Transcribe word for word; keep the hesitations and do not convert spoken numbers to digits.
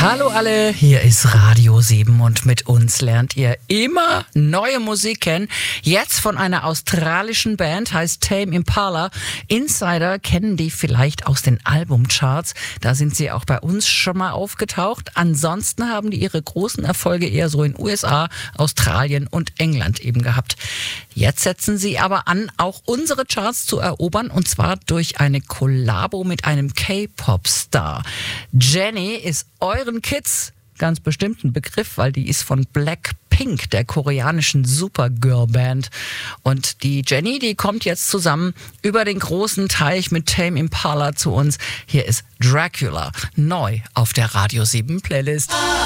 Hallo alle, hier ist Radio sieben und mit uns lernt ihr immer neue Musik kennen. Jetzt von einer australischen Band, heißt Tame Impala. Insider kennen die vielleicht aus den Albumcharts. Da sind sie auch bei uns schon mal aufgetaucht. Ansonsten haben die ihre großen Erfolge eher so in U S A, Australien und England eben gehabt. Jetzt setzen sie aber an, auch unsere Charts zu erobern, und zwar durch eine Kollabo mit einem K-Pop-Star. Jennie ist euren Kids ganz bestimmt ein Begriff, weil die ist von Blackpink, der koreanischen Supergirl-Band. Und die Jennie, die kommt jetzt zusammen über den großen Teich mit Tame Impala zu uns. Hier ist Dracula, neu auf der Radio sieben Playlist.